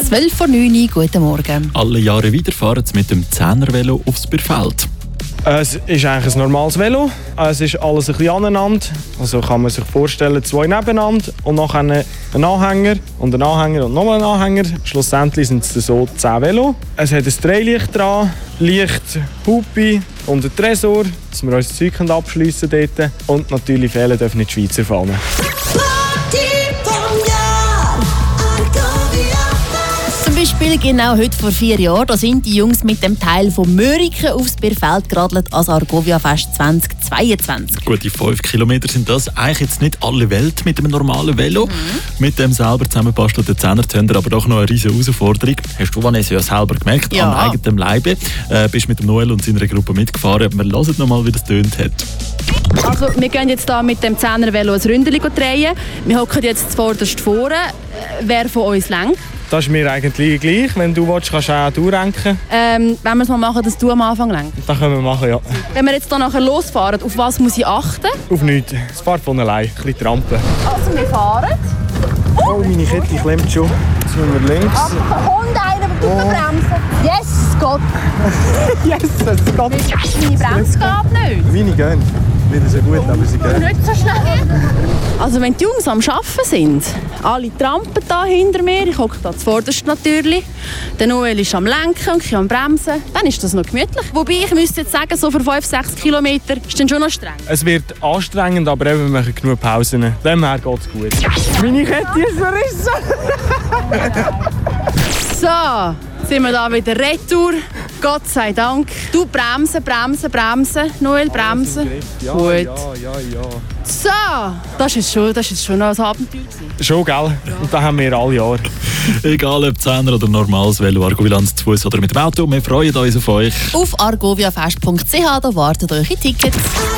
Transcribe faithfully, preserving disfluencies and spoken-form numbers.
zwölf vor neun Uhr, guten Morgen. Alle Jahre wieder fahren sie mit dem Zehner-Velo aufs Bierfeld. Es ist eigentlich ein normales Velo. Es ist alles ein bisschen aneinander. Also kann man sich vorstellen, zwei nebeneinander und nachher ein Anhänger und ein Anhänger und nochmal ein Anhänger. Schlussendlich sind es so zehn Velo. Es hat ein Dreilicht dran, Licht, Hupi und ein Tresor, dass wir unser Zeug abschliessen dort. Und natürlich fehlen dürfen nicht die Schweizer Fahnen. Zum Beispiel genau heute vor vier Jahren, da sind die Jungs mit dem Teil von Mörike aufs Bierfeld geradelt als Argovia Fest zwanzig zweiundzwanzig. Gute fünf Kilometer sind das. Eigentlich jetzt nicht alle Welt mit einem normalen Velo. Mhm. Mit dem selber zusammengebastelten Zehner-Tender aber doch noch eine riesige Herausforderung. Hast du, Vanessa, ja selber gemerkt, ja. Am eigenen Leibe. Äh, bist mit dem Noel und seiner Gruppe mitgefahren. Wir hören noch mal, wie das tönt hat. Also, wir gehen jetzt hier mit dem Zehner-Velo ein Ründchen drehen. Wir hocken jetzt zuvorderst vorne. Wer von uns lenkt? Das ist mir eigentlich gleich. Wenn du willst, kannst du auch durchrenken. Ähm, wenn wir es mal machen, dass du am Anfang lenkst. Das können wir machen, ja. Wenn wir jetzt hier nachher losfahren, auf was muss ich achten? Auf nichts. Es fährt von allein. Ein bisschen trampen. Also, wir fahren. Oh, meine Kette klemmt schon. Jetzt müssen wir links. Aber da kommt einer, der tut bremsen. Yes, Gott! Yes, es geht. Meine Bremse geht nicht. Meine gehen. Wieder so gut, aber sie gehen. Nicht so schnell. Also wenn die Jungs am Arbeiten sind, alle trampen da hinter mir, ich hocke da zuvorderst natürlich, der Noel ist am Lenken und ich am Bremsen, dann ist das noch gemütlich. Wobei ich müsste jetzt sagen, so für fünf, sechs Kilometer ist dann schon noch streng. Es wird anstrengend, aber eben, wir machen genug Pausen. Dem her geht es gut. Meine Kette ist verrissen! So, sind wir da wieder retour. Gott sei Dank. Du bremsen, bremsen, bremsen. Noel, bremsen. Ja, gut. ja, ja, ja. So, das ist schon, das ist schon noch ein Abenteuer gewesen. Schon, gell? Und das haben wir alle Jahre. Egal ob Zehner oder normales Velo, Argovilanz zu Fuß oder mit dem Auto, wir freuen uns auf euch. Auf argoviafest punkt c h, da warten eure Tickets.